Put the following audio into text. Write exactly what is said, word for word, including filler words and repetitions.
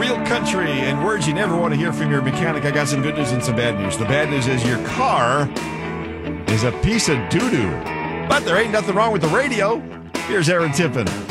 Real country and words you never want to hear from your mechanic. I got some good news and some bad news. The bad news is your car is a piece of doo-doo. But there ain't nothing wrong with the radio. Here's Aaron Tippin.